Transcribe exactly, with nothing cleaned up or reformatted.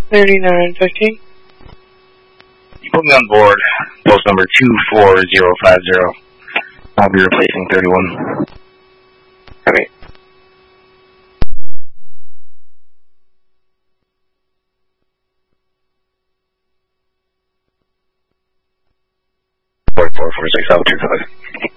thirty-nine fifteen. Put me on board, post number two four zero five zero. I'll be replacing thirty-one. Okay. four four four six, I'll check